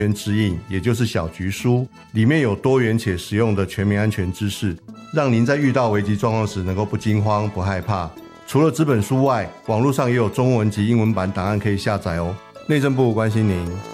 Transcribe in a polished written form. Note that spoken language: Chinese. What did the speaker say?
全指引，也就是小局书，里面有多元且实用的全民安全知识，让您在遇到危急状况时能够不惊慌不害怕。除了纸本书外，网络上也有中文及英文版档案可以下载哦。内政部关心您。